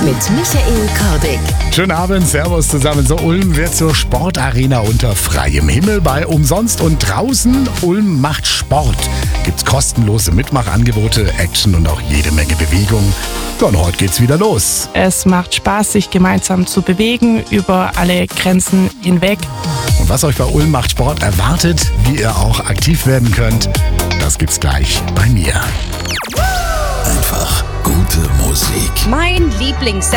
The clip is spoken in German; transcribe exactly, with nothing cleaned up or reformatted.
mit Michael Kordick. Schönen Abend, Servus zusammen. So, Ulm wird zur Sportarena unter freiem Himmel bei umsonst und draußen. Ulm macht Sport. Gibt's kostenlose Mitmachangebote, Action und auch jede Menge Bewegung. Ja, und heute geht's wieder los. Es macht Spaß, sich gemeinsam zu bewegen, über alle Grenzen hinweg. Und was euch bei Ulm macht Sport erwartet, wie ihr auch aktiv werden könnt, das gibt's gleich bei mir. Einfach gute Musik. Mein Lieblings